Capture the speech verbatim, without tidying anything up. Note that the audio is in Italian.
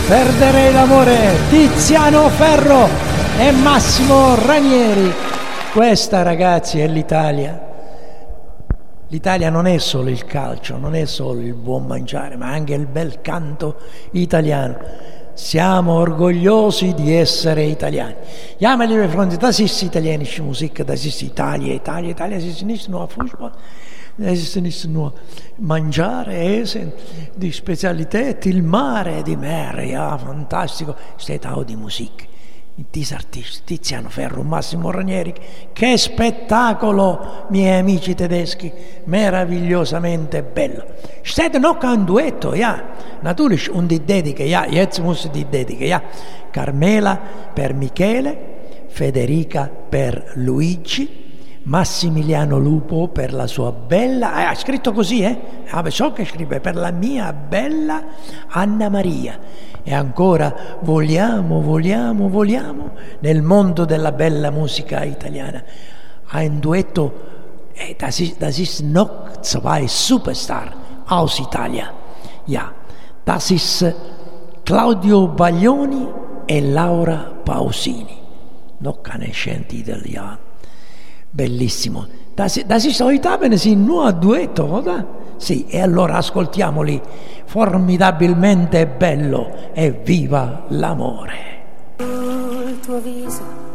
Perderei l'amore, Tiziano Ferro e Massimo Ranieri. Questa, ragazzi, è l'Italia. L'Italia non è solo il calcio, non è solo il buon mangiare, ma anche il bel canto italiano. Siamo orgogliosi di essere italiani. Ja, meine liebe Freunde, das ist italienische Musik, das ist Italia, Italia, Italia, das ist nicht nur Fußball, das ist nicht nur mangiare, essen, die Spezialität, il mare, di mare, ja, fantastico, steht auch die Musik. Dieser Artist, Tiziano Ferro, Massimo Ranieri, che spettacolo, miei amici tedeschi, meravigliosamente bello. Steht noch ein Duetto, ja, natürlich, und die Dediche, ja, jetzt muss die Dediche, ja. Carmela per Michele, Federica per Luigi, Massimiliano Lupo per la sua bella, eh, ha scritto così, eh? Ah, so che scrive, per la mia bella Anna Maria. E ancora, vogliamo, vogliamo, vogliamo, nel mondo della bella musica italiana. Ein Duetto, eh, das ist, das ist noch zwei Superstar aus Italia. Ja, das ist Claudio Baglioni e Laura Pausini. Noch keine sentito, ja. Bellissimo. Das, das ist heute Abend sind nur Duetto, oder? Sì, e allora ascoltiamoli. Formidabilmente bello e viva l'amore. Il tuo viso